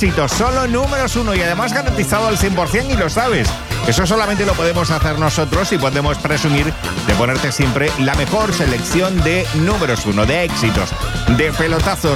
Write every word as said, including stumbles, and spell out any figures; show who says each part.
Speaker 1: éxitos, solo números uno y además garantizado al cien por ciento y lo sabes. Eso solamente lo podemos hacer nosotros y podemos presumir de ponerte siempre la mejor selección de números uno, de éxitos, de pelotazos.